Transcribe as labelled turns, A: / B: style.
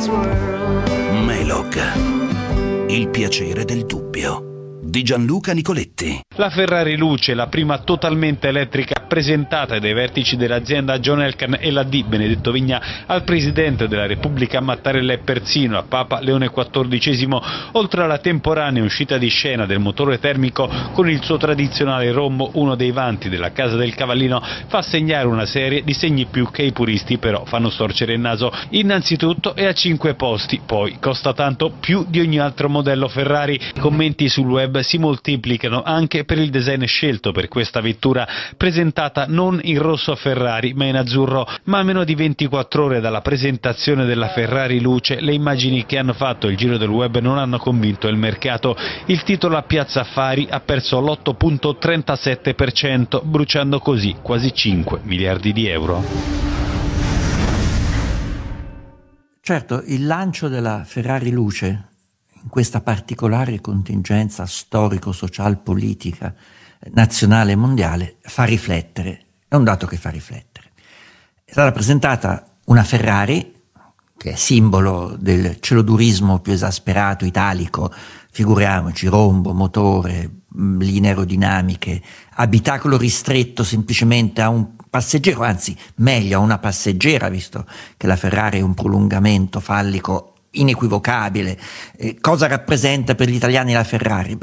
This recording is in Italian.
A: Melog, il piacere del dubbio, di Gianluca Nicoletti.
B: La Ferrari Luce, la prima totalmente elettrica presentata dai vertici dell'azienda John Elkann e la D. Benedetto Vigna al Presidente della Repubblica Mattarella e persino a Papa Leone XIV, oltre alla temporanea uscita di scena del motore termico con il suo tradizionale rombo, uno dei vanti della Casa del Cavallino, fa segnare una serie di segni più che i puristi però fanno storcere il naso. Innanzitutto è a 5 posti, poi costa tanto, più di ogni altro modello Ferrari. I commenti sul web si moltiplicano anche per il design scelto per questa vettura, presentata non in rosso Ferrari ma in azzurro. Ma a meno di 24 ore dalla presentazione della Ferrari Luce, le immagini che hanno fatto il giro del web non hanno convinto il mercato. Il titolo a Piazza Affari ha perso l'8,37%, bruciando così quasi 5 miliardi di euro.
C: Certo, il lancio della Ferrari Luce in questa particolare contingenza storico-social-politica nazionale e mondiale fa riflettere, è un dato che fa riflettere. È stata presentata una Ferrari che è simbolo del celodurismo più esasperato italico, figuriamoci, rombo, motore, linee aerodinamiche, abitacolo ristretto semplicemente a un passeggero, anzi meglio a una passeggera, visto che la Ferrari è un prolungamento fallico inequivocabile. Cosa rappresenta per gli italiani la Ferrari?